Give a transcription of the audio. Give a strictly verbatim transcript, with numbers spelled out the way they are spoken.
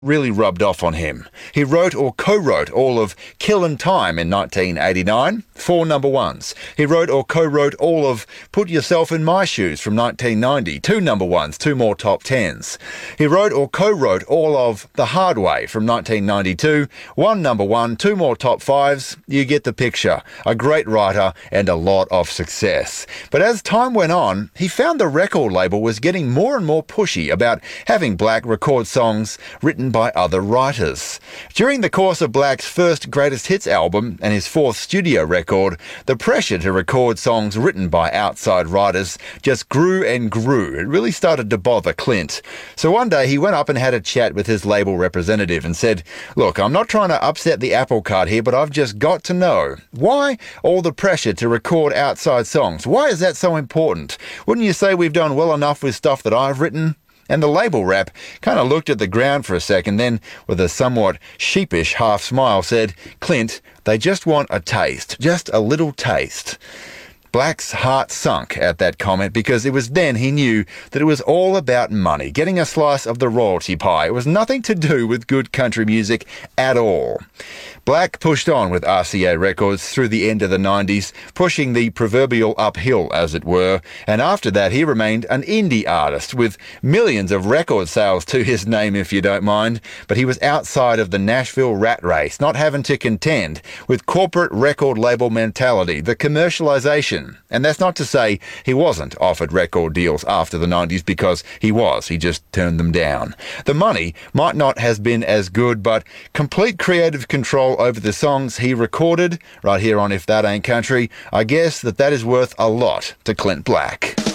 really rubbed off on him. He wrote or co-wrote all of Killin' Time in nineteen eighty-nine, four number ones. He wrote or co-wrote all of Put Yourself in My Shoes from nineteen ninety, two number ones, two more top tens. He wrote or co-wrote all of The Hard Way from nineteen ninety-two, one number one, two more top fives. You get the picture. A great writer and a lot of success. But as time went on, he found the record label was getting more and more pushy about having Black record songs written by other writers. During the course of Black's first Greatest Hits album and his fourth studio record, the pressure to record songs written by outside writers just grew and grew. It really started to bother Clint. So one day he went up and had a chat with his label representative and said, "Look, I'm not trying to upset the apple cart here, but I've just got to know, why all the pressure to record outside songs? Why is that so important? Wouldn't you say we've done well enough with stuff that I've written?" And the label rep kind of looked at the ground for a second, then with a somewhat sheepish half smile said, "Clint, they just want a taste, just a little taste." Black's heart sunk at that comment because it was then he knew that it was all about money, getting a slice of the royalty pie. It was nothing to do with good country music at all. Black pushed on with R C A Records through the end of the nineties, pushing the proverbial uphill, as it were, and after that he remained an indie artist with millions of record sales to his name, if you don't mind, but he was outside of the Nashville rat race, not having to contend with corporate record label mentality, the commercialization. And that's not to say he wasn't offered record deals after the nineties, because he was. He just turned them down. The money might not have been as good, but complete creative control over the songs he recorded, right here on If That Ain't Country, I guess that that is worth a lot to Clint Black.